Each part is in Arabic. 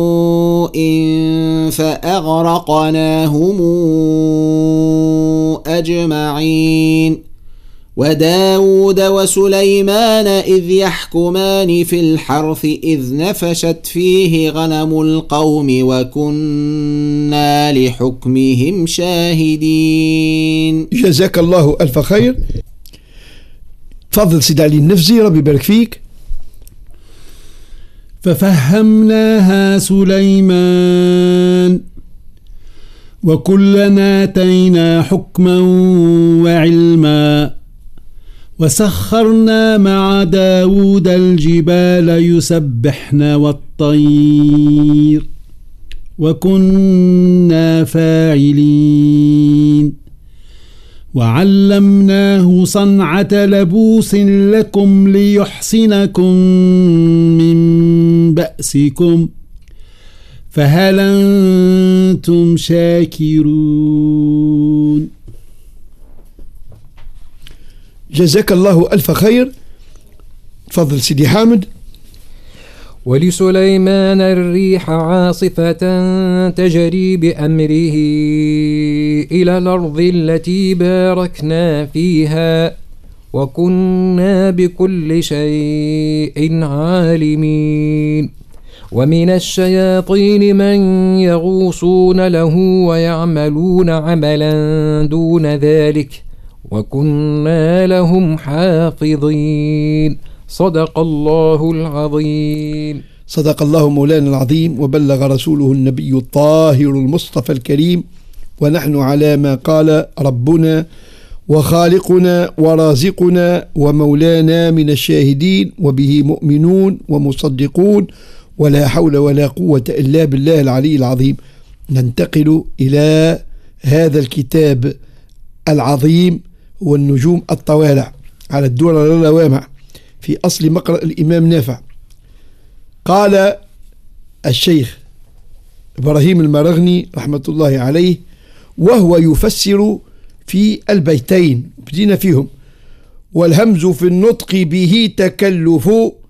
فأغرقناهم أجمعين. وداود وسليمان إذ يحكمان في الحرث إذ نفشت فيه غنم القوم وكنا لحكمهم شاهدين. جزاك الله ألف خير. تفضل سيد علي النفزي، ربي يبارك فيك. ففهمناها سليمان وكلنا آتينا حكما وعلما وسخرنا مع داود الجبال يسبحن والطير وكنا فاعلين. وعلمناه صنعة لبوس لكم ليحصنكم من بأسكم فهل أنتم شاكرون؟ جزاك الله ألف خير. تفضل سيدي حامد. ولسليمان الريح عاصفة تجري بأمره إلى الأرض التي باركنا فيها وكنا بكل شيء عالمين. ومن الشياطين من يغوصون له ويعملون عملا دون ذلك وكنا لهم حافظين. صدق الله العظيم. صدق الله مولانا العظيم وبلغ رسوله النبي الطاهر المصطفى الكريم، ونحن على ما قال ربنا وخالقنا ورازقنا ومولانا من الشاهدين وبه مؤمنون ومصدقون، ولا حول ولا قوة إلا بالله العلي العظيم. ننتقل إلى هذا الكتاب العظيم والنجوم الطوالع على الدرر اللوامع في أصل مقرأ الإمام نافع. قال الشيخ إبراهيم المرغني رحمة الله عليه وهو يفسر في البيتين بدينا فيهم: والهمز في النطق به تكلف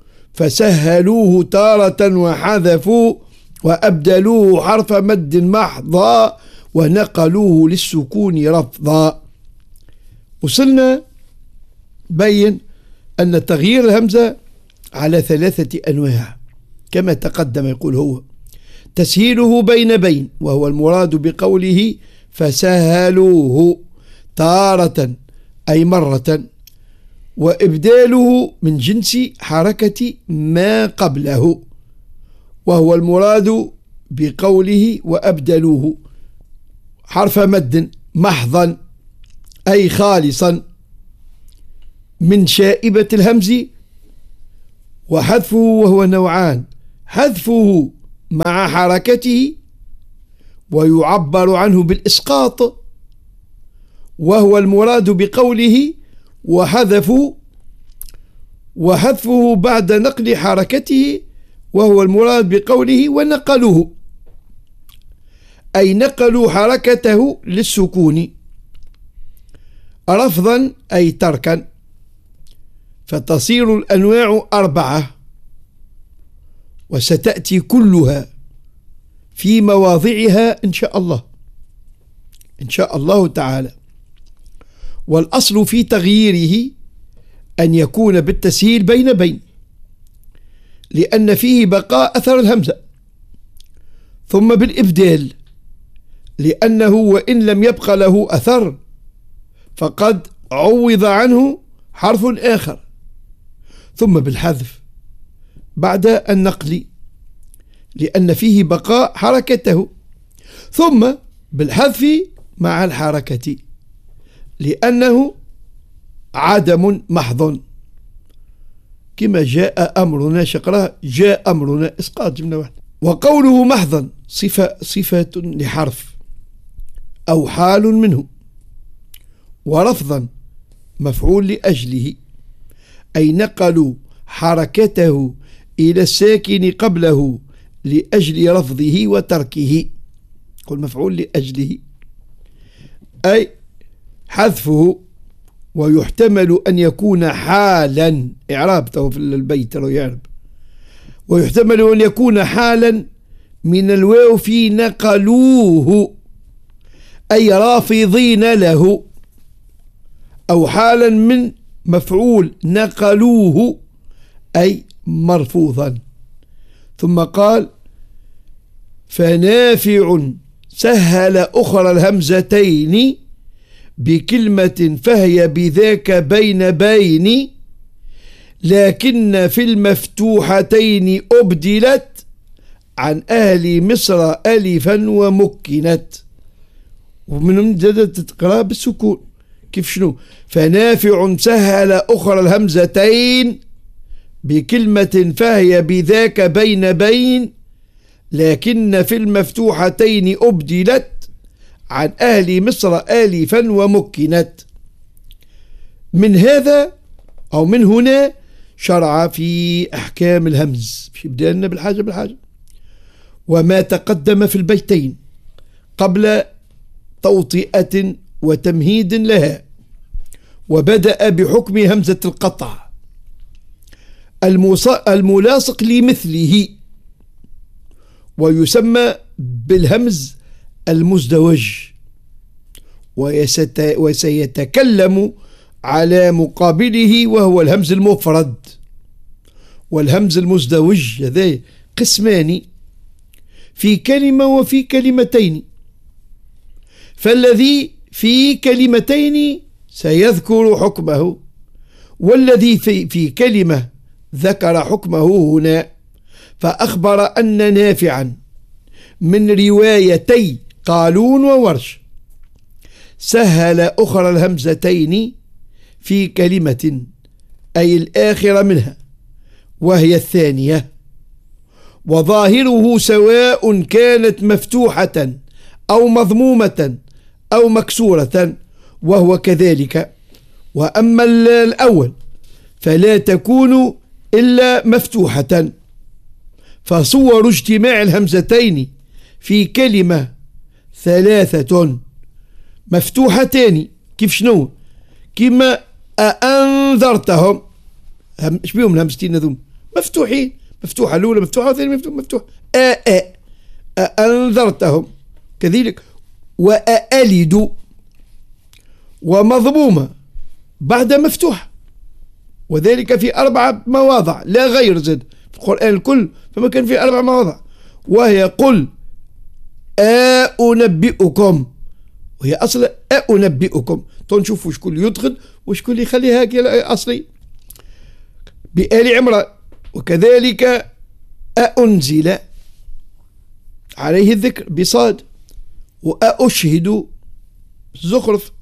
فسهلوه تارة وحذفوا وأبدلوه حرف مد محضا ونقلوه للسكون رفضا. وصلنا بين أن تغيير الهمزة على 3 أنواع كما تقدم. يقول هو تسهيله بين وهو المراد بقوله فسهلوه تارة أي مرة، وإبداله من جنس حركة ما قبله وهو المراد بقوله وأبدلوه حرف مد محضا أي خالصا من شائبة الهمز، وحذفه وهو نوعان: حذفه مع حركته ويعبر عنه بالإسقاط وهو المراد بقوله وحذفه بعد نقل حركته وهو المراد بقوله ونقلوه أي نقلوا حركته للسكون رفضا أي تركا. فتصير الأنواع 4 وستأتي كلها في مواضعها إن شاء الله تعالى. والأصل في تغييره أن يكون بالتسهيل بين لأن فيه بقاء أثر الهمزة، ثم بالإبدال لأنه وإن لم يبق له أثر فقد عوض عنه حرف آخر، ثم بالحذف بعد النقل لأن فيه بقاء حركته، ثم بالحذف مع الحركة لأنه عدم محض كما جاء أمرنا. شقراه جاء أمرنا إسقاط جملة واحدة. وقوله محضا صفة لحرف أو حال منه، ورفضا مفعول لأجله أي نقلوا حركته إلى الساكن قبله لأجل رفضه وتركه. قل مفعول لأجله أي حذفه، ويحتمل أن يكون حالا إعراب في البيت لو يعرب، ويحتمل أن يكون حالا من الواو في نقلوه أي رافضين له، أو حالا من مفعول نقلوه أي مرفوضا. ثم قال فنافع سهل أخرى الهمزتين بكلمة فهي بذاك بين لكن في المفتوحتين أبدلت عن أهل مصر ألفا ومكنت. ومن جدد تقرأ بالسكون. كيف شنو؟ فنافع سهل أخرى الهمزتين بكلمة فهي بذاك بين لكن في المفتوحتين أبدلت عن أهل مصر آلفا ومكنت. من هذا أو من هنا شرع في أحكام الهمز. يبدأ لنا بالحاجة وما تقدم في البيتين قبل توطئة وتمهيد لها. وبدأ بحكم همزة القطع الملاصق لمثله، ويسمى بالهمز المزدوج، وسيتكلم على مقابله وهو الهمز المفرد. والهمز المزدوج هذا قسمان في كلمة وفي كلمتين، فالذي في كلمتين سيذكر حكمه، والذي في كلمة ذكر حكمه هنا. فأخبر أن نافعا من روايتي قالون وورش سهل أخرى الهمزتين في كلمة أي الآخرة منها وهي الثانية، وظاهره سواء كانت مفتوحة أو مضمومة أو مكسورة وهو كذلك. وأما الأول فلا تكون إلا مفتوحة. فصور اجتماع الهمزتين في كلمة ثلاثة مفتوحتان. كيف شنو؟ كما أنذرتهم. ايش بيهم الهمزتين هذوم؟ مفتوحين، مفتوحة الأولى مفتوحة والثانية مفتوحة. أنذرتهم كذلك. وألد ومضمومة بعد مفتوحة، وذلك في 4 مواضع لا غير. زاد في القرآن الكل فما كان في 4 مواضع، وهي قل أنبئكم، وهي أصل أنبئكم. تنشوفوا شكون يدخل وشكون يخليها هكذا أصلي. بآل عمران وكذلك أنزل عليه الذكر بصاد، وأشهد زخرف،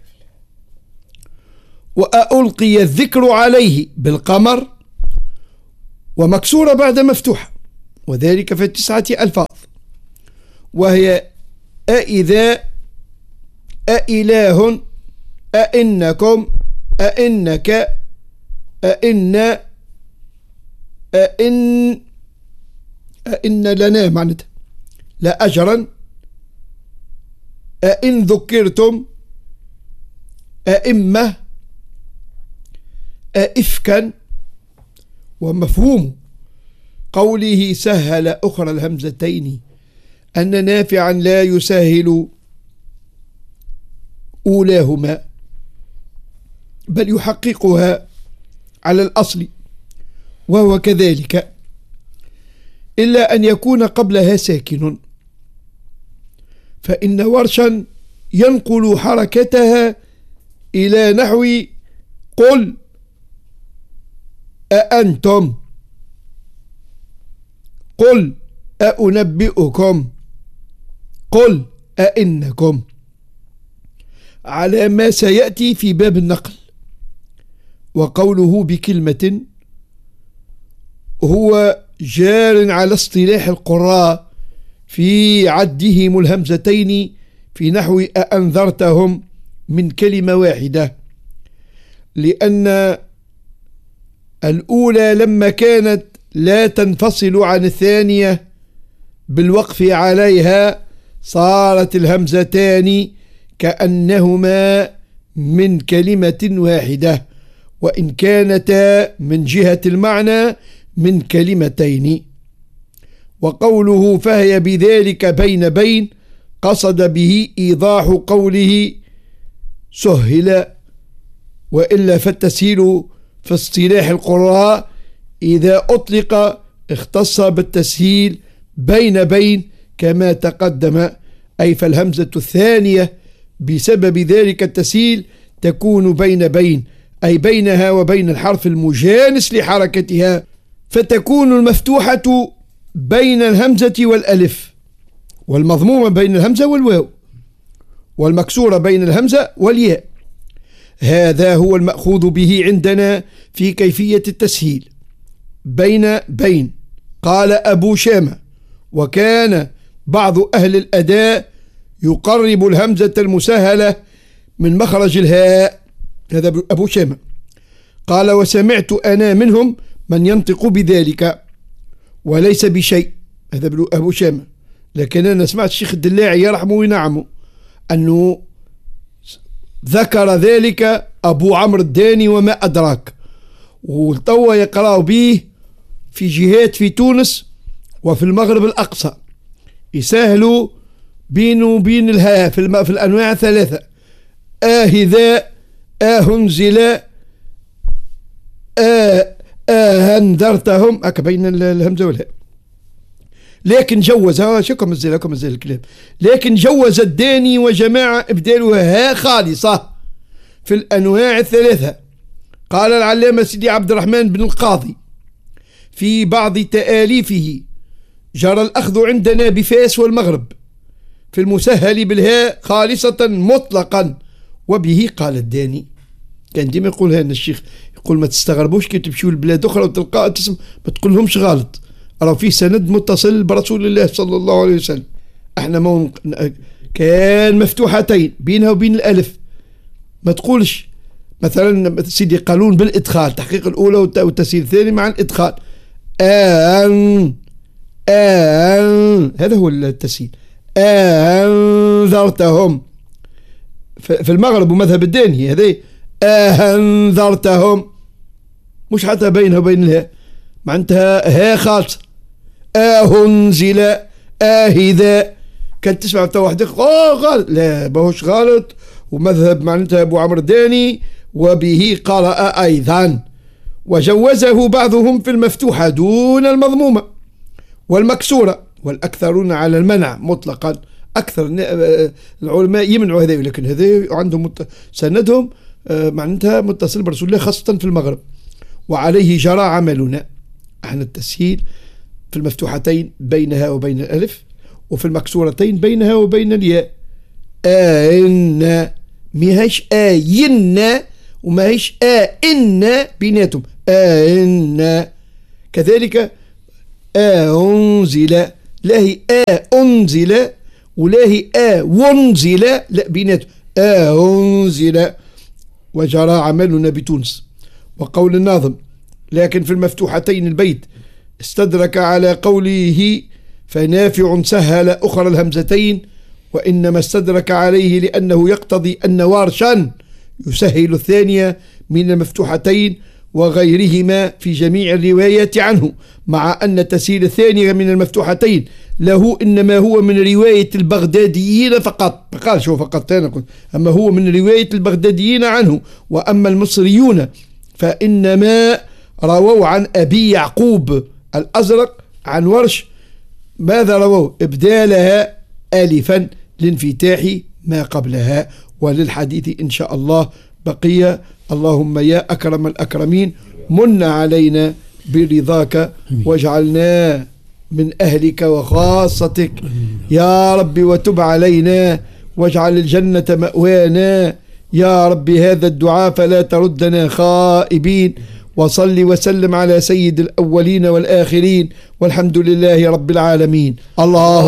وألقي الذكر عليه بالقمر ومكسورة بعد مفتوحة، وذلك في 9 ألفاظ، وهي أإذا، أإله، أإنكم، أإنك، أإن، أإن لنا معناتها لا أجرا، أإن ذكرتم، أئمة، أئفكا. ومفهوم قوله سهل أخرى الهمزتين أن نافعا لا يسهل أولاهما بل يحققها على الأصل، وهو كذلك، إلا أن يكون قبلها ساكن، فإن ورشا ينقل حركتها إلى نحو قل أأنتم، قل أأنبئكم، قل أئنكم، على ما سيأتي في باب النقل. وقوله بكلمة هو جار على اصطلاح القراء في عدهم الهمزتين في نحو أأنذرتهم من كلمة واحدة، لأن الأولى لما كانت لا تنفصل عن الثانية بالوقف عليها صارت الهمزتان كأنهما من كلمة واحدة، وإن كانتا من جهة المعنى من كلمتين. وقوله فهي بذلك بين قصد به إيضاح قوله سهل، وإلا فالتسهيل في اصطلاح القراء إذا أطلق اختص بالتسهيل بين كما تقدم، أي فالهمزة الثانية بسبب ذلك التسهيل تكون بين أي بينها وبين الحرف المجانس لحركتها، فتكون المفتوحة بين الهمزة والألف، والمضمومة بين الهمزة والواو، والمكسورة بين الهمزة والياء. هذا هو المأخوذ به عندنا في كيفية التسهيل بين. قال أبو شامة: وكان بعض أهل الأداء يقرب الهمزة المسهلة من مخرج الهاء. هذا أبو شامة. قال: وسمعت أنا منهم من ينطق بذلك وليس بشيء. هذا أبو شامة. لكن أنا سمعت الشيخ الدلاعي يرحمه وينعمه أنه ذكر ذلك أبو عمرو الداني وما أدراك، وتوا يقرأ به في جهات في تونس وفي المغرب الأقصى، يسهلوا بينه وبين الهاء في الأنواع الثلاثة: آهذا، آهنزل، آهنذرتهم، هكا بين الهمزة والهاء. لكن جوزها، شكرا لكم الكلام، لكن جوز الداني وجماعة إبدالها ها خالصة في الأنواع الثلاثة. قال العلامة سيدي عبد الرحمن بن القاضي في بعض تآليفه: جرى الأخذ عندنا بفاس والمغرب في المسهل بالهاء خالصة مطلقا، وبه قال الداني. كان ديما يقول هنا الشيخ، يقول ما تستغربوش كي تمشيوا لبلاد أخرى وتلقى تسم ما تقولهمش غلط، راه فيه سند متصل برسول الله صلى الله عليه وسلم. احنا كان مفتوحتين بينها وبين الألف، ما تقولش مثلا سيدي قانون بالإدخال، تحقيق الأولى والتسهيل الثاني مع الإدخال. هذا هو التسهيل. أنذرتهم في المغرب ومذهب الداني، هذا أنذرتهم مش حتى بينها وبين الهاء، معناتها ها خالصة. أهنزل، آهذا، كانت تسمع بتاع واحد غلط، لا ماهوش غلط، ومذهب معناتها أبو عمرو الداني وبه قرأ أيضا. وجوزه بعضهم في المفتوحة دون المضمومة والمكسورة، والأكثرون على المنع مطلقا. أكثر العلماء يمنعوا هذا، لكن هذا عندهم سندهم معناتها متصل برسول الله خاصة في المغرب. وعليه جرى عملنا احنا التسهيل في المفتوحتين بينها وبين الألف، وفي المكسورتين بينها وبين الياء. آئن، ماهيش آين وماهيش آئن بيناتهم، آئن. كذلك أنزل، لا هي أنزل ولا هي ونزل، لا بيناتهم أنزل. وجرى عملنا بتونس. وقول الناظم: لكن في المفتوحتين البيت استدرك على قوله فنافع سهل أخرى الهمزتين، وإنما استدرك عليه لأنه يقتضي أن وارشا يسهل الثانية من المفتوحتين وغيرهما في جميع الروايات عنه، مع أن تسهيل الثانية من المفتوحتين له إنما هو من رواية البغداديين فقط. قال شو فقط، أما هو من رواية البغداديين عنه. وأما المصريون فإنما رووا عن أبي يعقوب الأزرق عن ورش. ماذا رووا؟ إبدالها ألفا لانفتاح ما قبلها. وللحديث إن شاء الله بقية. اللهم يا أكرم الأكرمين من علينا برضاك واجعلنا من أهلك وخاصتك يا رب، وتب علينا واجعل الجنة مأوانا يا رب. هذا الدعاء فلا تردنا خائبين. وصل وسلم على سيد الأولين والآخرين، والحمد لله رب العالمين. الله